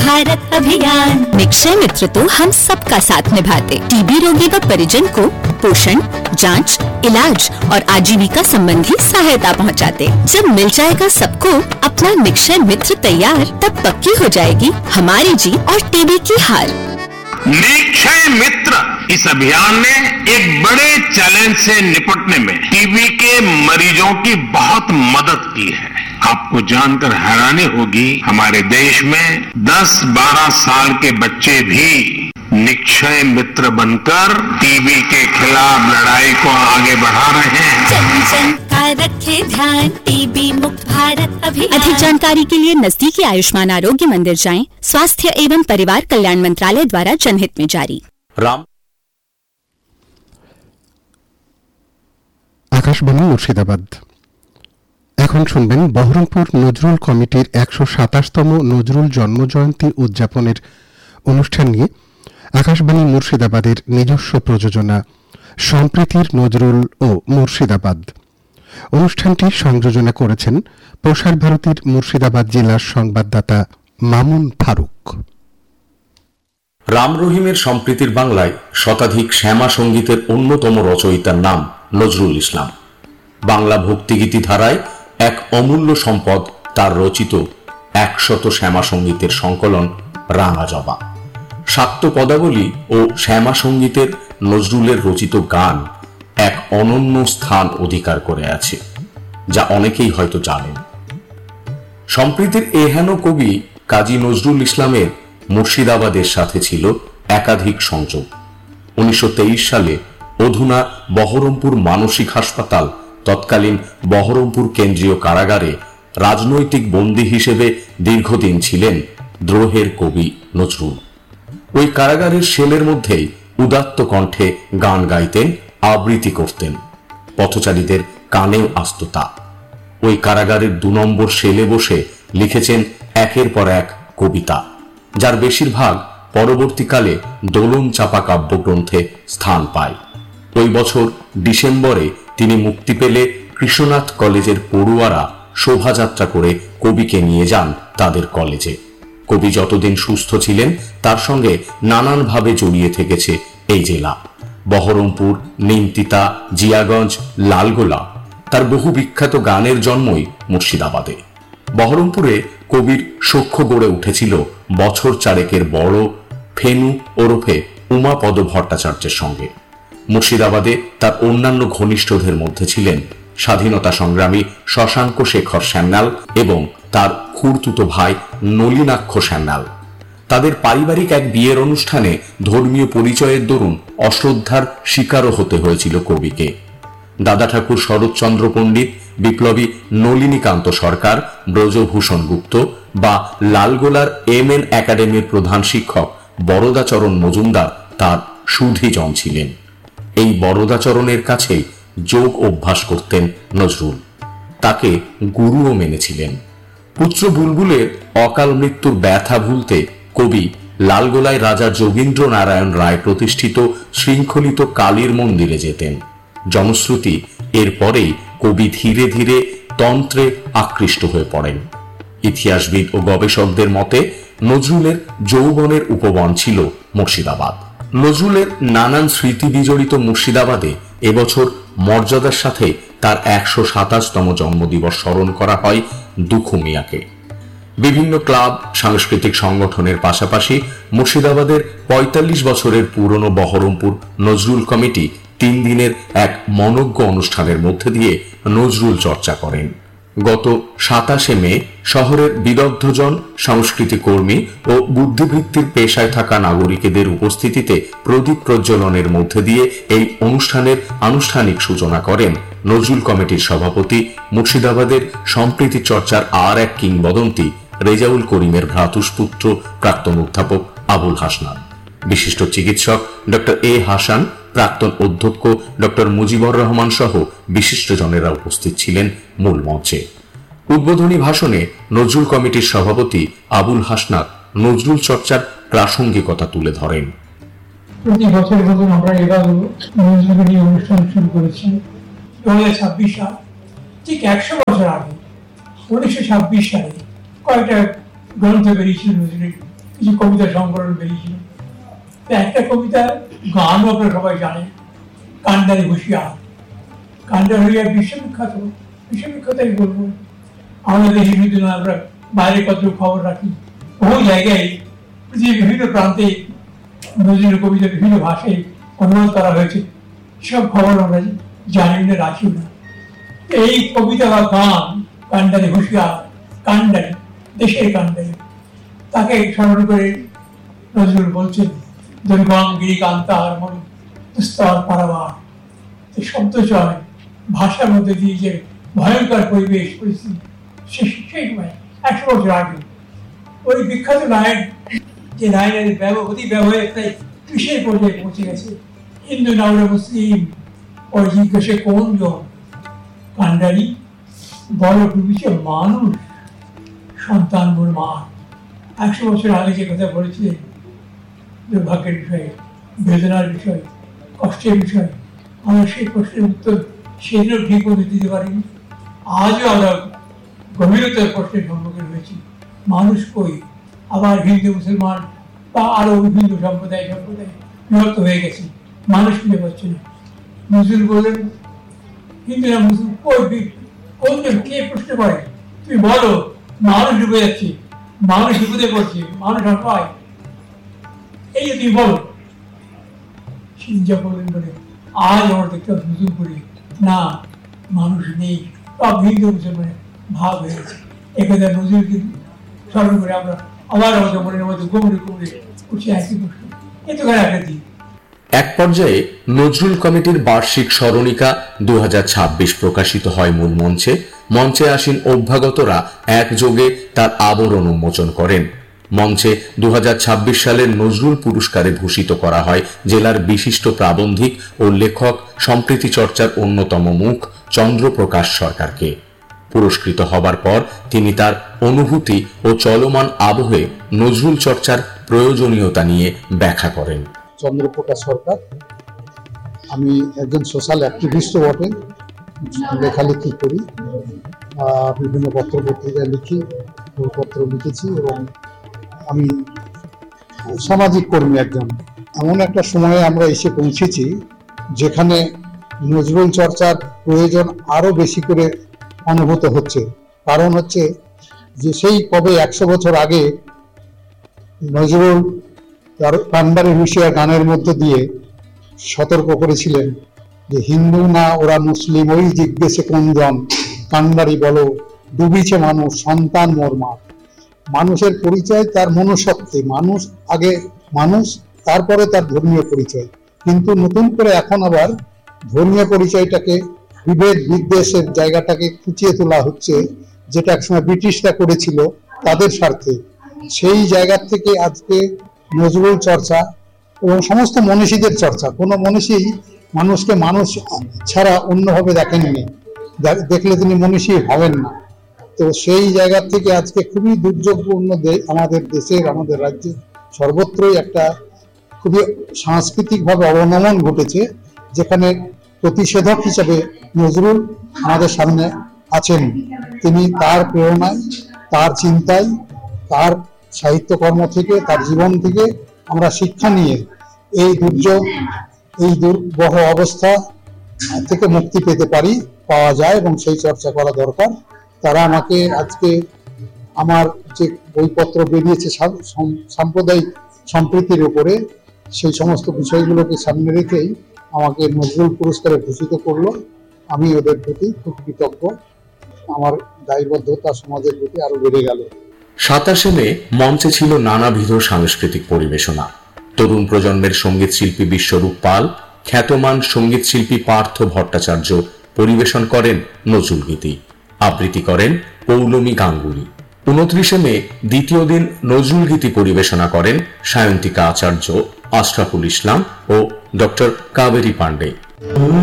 भारत अभियान। निक्षय मित्र तो हम सबका साथ निभाते, टीबी रोगी व परिजन को पोषण, जांच, इलाज और आजीविका संबंधी सहायता पहुंचाते। जब मिल जाएगा सबको अपना निक्षय मित्र तैयार, तब पक्की हो जाएगी हमारी जीत और टीबी की हार। निक्षय मित्र इस अभियान ने एक बड़े चैलेंज से निपटने में टीबी के मरीजों की बहुत मदद की है। आपको जानकर हैरानी होगी, हमारे देश में 10-12 साल के बच्चे भी निक्षय मित्र बनकर टीबी के खिलाफ लड़ाई को आगे बढ़ा रहे हैं। जन जन का रखे ध्यान, टीबी मुक्त भारत अभियान। अधिक जानकारी के लिए नजदीकी आयुष्मान आरोग्य मंदिर जाएं। स्वास्थ्य एवं परिवार कल्याण मंत्रालय द्वारा जनहित में जारी। রাম আকাশবাণী মুর্শিদাবাদ। এখন শুনবেন বহরমপুর নজরুল কমিটির ১২৭তম নজরুল জন্মজয়ন্তী উদযাপনের অনুষ্ঠান নিয়ে আকাশবাণী মুর্শিদাবাদের নিজস্ব প্রযোজনা সম্প্রীতির নজরুল ও মুর্শিদাবাদ। অনুষ্ঠানটি সংযোজনা করেছেন প্রসার ভারতীর মুর্শিদাবাদ জেলার সংবাদদাতা মামুন ফারুক। রাম রহিমের সম্প্রীতির বাংলায় শতাধিক শ্যামা সঙ্গীতের অন্যতম রচয়িতার নাম নজরুল ইসলাম। বাংলা ভক্তিগীতি ধারায় এক অমূল্য সম্পদ তার রচিত ১০০ শ্যামা সঙ্গীতের সংকলন রাঙা জবা। শাক্ত পদাবলী ও শ্যামা সঙ্গীতের নজরুলের রচিত গান এক অনন্য স্থান অধিকার করে আছে, যা অনেকেই হয়তো জানেন। সম্প্রীতির এহেন কবি কাজী নজরুল ইসলামের মুর্শিদাবাদের সাথে ছিল একাধিক সংযোগ। ১৯২৩ সালে অধুনা বহরমপুর মানসিক হাসপাতাল, তৎকালীন বহরমপুর কেন্দ্রীয় কারাগারে রাজনৈতিক বন্দী হিসেবে দীর্ঘদিন ছিলেন দ্রোহের কবি নজরুল। ওই কারাগারের সেলের মধ্যেই উদাত্ত কণ্ঠে গান গাইতেন, আবৃত্তি করতেন। পথচারীদের কানেও আসত তা। ওই কারাগারের ২ নম্বর সেলে বসে লিখেছেন একের পর এক কবিতা, যার বেশিরভাগ পরবর্তীকালে দোলন চাপা কাব্যগ্রন্থে স্থান পায়। ওই বছর ডিসেম্বরে তিনি মুক্তি পেলে কৃষ্ণনাথ কলেজের পড়ুয়ারা শোভাযাত্রা করে কবিকে নিয়ে যান তাদের কলেজে। কবি যতদিন সুস্থ ছিলেন তার সঙ্গে নানানভাবে জড়িয়ে থেকেছে এই জেলা। বহরমপুর, নিমতিতা, জিয়াগঞ্জ, লালগোলা, তার বহু বিখ্যাত গানের জন্মই মুর্শিদাবাদে। বহরমপুরে কবির সখ্য গড়ে উঠেছিল বছর চারেকের বড় ফেনু ওরফে উমাপদ ভট্টাচার্যের সঙ্গে। মুর্শিদাবাদে তার অন্যান্য ঘনিষ্ঠদের মধ্যে ছিলেন স্বাধীনতা সংগ্রামী শশাঙ্ক শেখর সান্যাল এবং তার খুড়তুতো ভাই নলিনাক্ষ সান্যাল। তাদের পারিবারিক এক বিয়ের অনুষ্ঠানে ধর্মীয় পরিচয়ের দরুন অশ্রদ্ধার শিকারও হতে হয়েছিল কবিকে। দাদা ঠাকুর শরৎচন্দ্র পণ্ডিত, বিপ্লবী নলিনীকান্ত সরকার, ব্রজভূষণ গুপ্ত বা লালগোলার এমএন একাডেমির প্রধান শিক্ষক বরদাচরণ মজুমদার তার সুধীজন ছিলেন। এই বরদাচরণের কাছে যোগ অভ্যাস করতেন নজরুল, তাকে গুরুও মেনেছিলেন। পুত্র বুলবুলের অকাল মৃত্যুর ব্যথা ভুলতে কবি লালগোলায় রাজা যোগীন্দ্র নারায়ণ রায় প্রতিষ্ঠিত শৃঙ্খলিত কালীর মন্দিরে যেতেন। জনশ্রুতি এরপরেই কবি ধীরে ধীরে তন্ত্রে আকৃষ্ট হয়ে পড়েন। ইতিহাসবিদ ও গবেষকদের মতে নজরুলের যৌবনের উপবন ছিল মুর্শিদাবাদ। নজরুলের নানান স্মৃতি বিজড়িত মুর্শিদাবাদে এবছর মর্যাদার সাথে তার ১২৭তম জন্মদিবস স্মরণ করা হয় দুখু মিয়াকে। বিভিন্ন ক্লাব, সাংস্কৃতিক সংগঠনের পাশাপাশি মুর্শিদাবাদের ৪৫ বছরের পুরনো বহরমপুর নজরুল কমিটি ৩ দিনের এক মনোজ্ঞ অনুষ্ঠানের মধ্যে দিয়ে নজরুল চর্চা করেন। গত ২৭শে মে শহরের বিদগ্ধজন, সংস্কৃতি কর্মী ও বুদ্ধিবৃত্তির পেশায় থাকা নাগরিকদের উপস্থিতিতে প্রদীপ প্রজ্বলনের মধ্যে দিয়ে এই অনুষ্ঠানের আনুষ্ঠানিক সূচনা করেন নজরুল কমিটির সভাপতি, মুর্শিদাবাদের সম্প্রীতি চর্চার আর এক কিংবদন্তি রেজাউল করিমের ভ্রাতুষ্পুত্র প্রাক্তন অধ্যাপক আবুল হাসনান। বিশিষ্ট চিকিৎসক ডক্টর এ হাসান, প্রাক্তন অধ্যক্ষ ডক্টর মুজিবুর রহমান সহ বিশিষ্টজনেরা উপস্থিত ছিলেন মূল মঞ্চে। উদ্বোধনী ভাষণে নজরুল কমিটির সভাপতি আবুল হাসনাত নজরুল চর্চার প্রাসঙ্গিকতা তুলে ধরেন। প্রতি বছরের মতন আমরা এবার নজরুল অনুষ্ঠান শুরু করেছি 2026 সাল, ঠিক 100 বছর আগে 1926 সালে কয়েকটা গ্রন্থ বেরিয়েছিল নজরুল, কিছু কবিতা সংকলন বেরিয়েছিল। একটা কবিতা গানও আপনারা সবাই জানেন, কান্ডারি হুঁশিয়ার। কান্ডারি হুঁশিয়ার বিশ্ববিখ্যাত, বিশ্ববিখ্যাতই বলবো। আমাদের দেশে শুধু না, আমরা বাইরে কত খবর রাখি, বহু জায়গায় পৃথিবীর বিভিন্ন প্রান্তে নজরুল কবিতা বিভিন্ন ভাষায় অনুবাদ করা হয়েছে। সব খবর আমরা জানি না, রাখিও না। এই কবিতা বা গান কান্ডারি হুঁশিয়ার, কান্ডারি, দেশের কান্ডারি, তাকে স্মরণ করে নজরুল বলছেন দুর্গম গিরিকান্তার মন স্তর পারাবার। এই শব্দ চয় ভাষার মধ্যে দিয়ে যে ভয়ঙ্কর পরিবেশ পরিস্থিতি, সেই সময় 100 বছর আগে ওই বিখ্যাত লাইন, যে লাইনের অতি ব্যবহার প্রায় 30 পর্যায়ে পৌঁছে গেছে। হিন্দু না ওরা মুসলিম, ওই জিজ্ঞাসে কোন জন? কান্ডারি বড় ডুবিছে মানুষ, সন্তান মোর মা। 100 বছর আগে যে কথা বলেছিলেন, দুর্ভাগ্যের বিষয়, বেদনার বিষয়, কষ্টের বিষয়, আমরা সেই প্রশ্নের উত্তর সেদিনও ঠিক করে দিতে পারিনি। আজও আমরা গভীরতার প্রশ্নের সম্মুখীন হয়েছি। মানুষ কই? আবার হিন্দু মুসলমান বা আরো বিভিন্ন সম্প্রদায় বিভক্ত হয়ে গেছে, মানুষ খুঁজে পাচ্ছে না। নজরুল বললেন হিন্দু না মুসলিম কোনজন, কে প্রশ্ন করে? তুমি বলো, মানুষ ডুবে যাচ্ছে, মানুষ বিপদে পড়ছে, মানুষ অসহায়, এই যে তুমি বলো। সিঞ্জা বললেন বলে আজ আমরা দেখতে নতুন করে না, মানুষ নেই, সব হিন্দু মুসলমানের ভাগ হয়ে গেছে। একদা নজরুলকে স্মরণ করে আমরা আবার আমাদের মনের মধ্যে গোমরে উঠছে একই প্রশ্ন। এত করে একটা দিন। এক পর্যায়ে নজরুল কমিটির বার্ষিক স্মরণিকা 2026 প্রকাশিত হয় মূল মঞ্চে। মঞ্চে আসীন অভ্যাগতরা একযোগে তার আবরণ উন্মোচন করেন। মঞ্চে 2026 সালের নজরুল পুরস্কারে ভূষিত করা হয় জেলার বিশিষ্ট প্রাবন্ধিক ও লেখক সম্প্রীতি চর্চার অন্যতম মুখ চন্দ্রপ্রকাশ সরকারকে। পুরস্কৃত হবার পর তিনি তার অনুভূতি ও চলমান আবহে নজরুল চর্চার প্রয়োজনীয়তা নিয়ে ব্যাখ্যা করেন। চন্দ্রপ্রকাশ সরকার, আমি একজন সোশ্যাল অ্যাক্টিভিস্ট বটে, লেখালেখি করি, বিভিন্ন পত্র পত্রিকায় লিখি, বইপত্র লিখেছি এবং আমি সামাজিক কর্মী একজন। এমন একটা সময়ে আমরা এসে পৌঁছেছি যেখানে নজরুল চর্চার প্রয়োজন আরো বেশি করে অনুভূত হচ্ছে। কারণ হচ্ছে যে সেই কবে 100 বছর আগে নজরুল তার কান্ডারি হুঁশিয়ার গানের মধ্য দিয়ে সতর্ক করেছিলেন যে হিন্দু না ওরা মুসলিম, ওই জিজ্ঞেসে কোনজন? কান্ডারি বলো ডুবিছে মানুষ, সন্তান মোর মা। মানুষের পরিচয় তার মনুষ্যত্বে, মানুষ আগে মানুষ, তারপরে তার ধর্মীয় পরিচয়। কিন্তু নতুন করে এখন আবার ধর্মীয় পরিচয়টাকে বিভেদ বিদ্বেষের জায়গাটাকে খুঁচিয়ে তোলা হচ্ছে, যেটা একসময় ব্রিটিশরা করেছিল তাদের স্বার্থে। সেই জায়গা থেকে আজকে নজরুল চর্চা এবং সমস্ত মনীষীদের চর্চা, কোনো মনীষী মানুষকে মানুষ ছাড়া অন্যভাবে দেখেননি, দেখলে তিনি মনীষী হবেন না। তো সেই জায়গা থেকে আজকে খুবই দুর্যোগপূর্ণ আমাদের দেশের, আমাদের রাজ্যে সর্বত্রই একটা খুবই সাংস্কৃতিকভাবে অবনমন ঘটেছে, যেখানে প্রতিষেধক হিসেবে নজরুল আমাদের সামনে আছেন। তিনি তার প্রেরণায়, তার চিন্তায়, তার সাহিত্যকর্ম থেকে, তার জীবন থেকে আমরা শিক্ষা নিয়ে এই দুর্যোগ, এই দুর্বহ অবস্থা থেকে মুক্তি পেতে পারি, পাওয়া যায়, এবং সেই চর্চা করা দরকার। তারা আমাকে আজকে আমার যে বইপত্র বেরিয়েছে সাম্প্রদায়িক সম্প্রীতির উপরে, সেই সমস্ত বিষয়গুলোকে সামনে রেখেই আমাকে নজরুল পুরস্কারে ভূষিত করলো। আমি ওদের প্রতি খুব কৃতজ্ঞ। আমার দায়বদ্ধতা সমাজের প্রতি আরো বেড়ে গেল। 27 মে মঞ্চে ছিল নানাবিধ সাংস্কৃতিক পরিবেশনা। তরুণ প্রজন্মের সঙ্গীত শিল্পী বিশ্বরূপ পাল, খ্যাতমান সঙ্গীত শিল্পী পার্থ ভট্টাচার্য পরিবেশন করেন নজরুল গীতি, আবৃত্তি করেন পৌলমী গাঙ্গুলি। 29 মে দ্বিতীয় দিন নজরুল গীতি পরিবেশনা করেন সায়ন্তিকা আচার্য, আশরাফুল ইসলাম ও ডক্টর কাবেরী পান্ডে।